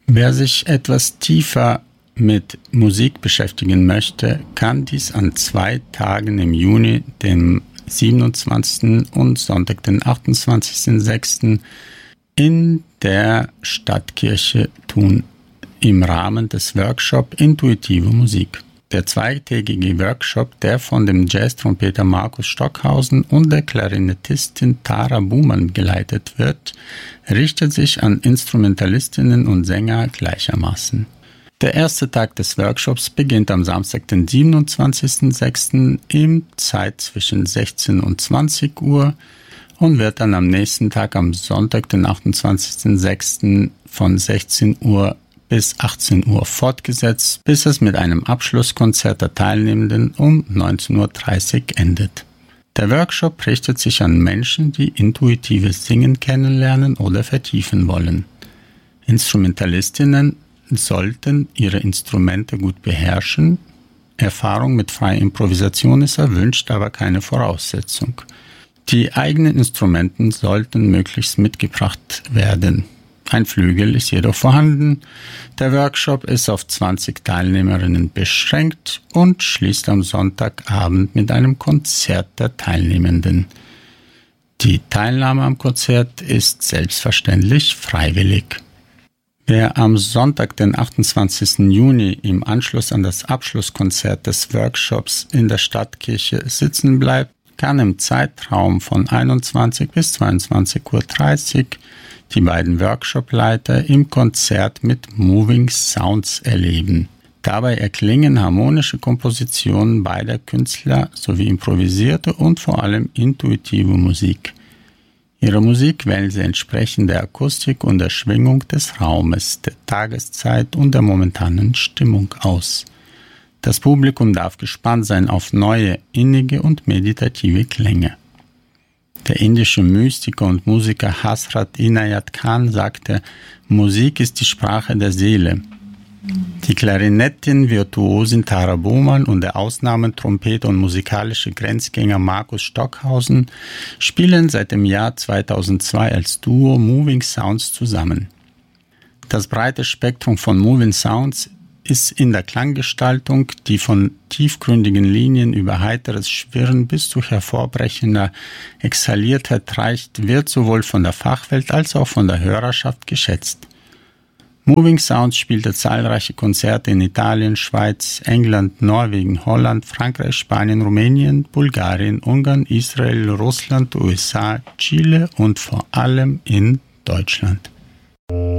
Wer sich etwas tiefer mit Musik beschäftigen möchte, kann dies an 2 Tagen im Juni, dem 27. und Sonntag, den 28.06. in der Stadtkirche tun, im Rahmen des Workshops Intuitive Musik. Der zweitägige Workshop, der von dem Jazz-Trompeter Markus Stockhausen und der Klarinettistin Tara Buhmann geleitet wird, richtet sich an Instrumentalistinnen und Sänger gleichermaßen. Der erste Tag des Workshops beginnt am Samstag, den 27.06. im Zeit zwischen 16 und 20 Uhr und wird dann am nächsten Tag, am Sonntag, den 28.06. von 16 Uhr bis 18 Uhr fortgesetzt, bis es mit einem Abschlusskonzert der Teilnehmenden um 19.30 Uhr endet. Der Workshop richtet sich an Menschen, die intuitives Singen kennenlernen oder vertiefen wollen. Instrumentalistinnen sollten ihre Instrumente gut beherrschen. Erfahrung mit freier Improvisation ist erwünscht, aber keine Voraussetzung. Die eigenen Instrumente sollten möglichst mitgebracht werden. Ein Flügel ist jedoch vorhanden. Der Workshop ist auf 20 Teilnehmerinnen beschränkt und schließt am Sonntagabend mit einem Konzert der Teilnehmenden. Die Teilnahme am Konzert ist selbstverständlich freiwillig. Wer am Sonntag, den 28. Juni, im Anschluss an das Abschlusskonzert des Workshops in der Stadtkirche sitzen bleibt, kann im Zeitraum von 21 bis 22.30 Uhr die beiden Workshopleiter im Konzert mit Moving Sounds erleben. Dabei erklingen harmonische Kompositionen beider Künstler sowie improvisierte und vor allem intuitive Musik. Ihre Musik wählen sie entsprechend der Akustik und der Schwingung des Raumes, der Tageszeit und der momentanen Stimmung aus. Das Publikum darf gespannt sein auf neue, innige und meditative Klänge. Der indische Mystiker und Musiker Hasrat Inayat Khan sagte, Musik ist die Sprache der Seele. Die Klarinettin-Virtuosin Tara Buhmann und der Ausnahmetrompeter und musikalische Grenzgänger Markus Stockhausen spielen seit dem Jahr 2002 als Duo Moving Sounds zusammen. Das breite Spektrum von Moving Sounds ist in der Klanggestaltung, die von tiefgründigen Linien über heiteres Schwirren bis zu hervorbrechender Exhaliertheit reicht, wird sowohl von der Fachwelt als auch von der Hörerschaft geschätzt. Moving Sounds spielte zahlreiche Konzerte in Italien, Schweiz, England, Norwegen, Holland, Frankreich, Spanien, Rumänien, Bulgarien, Ungarn, Israel, Russland, USA, Chile und vor allem in Deutschland.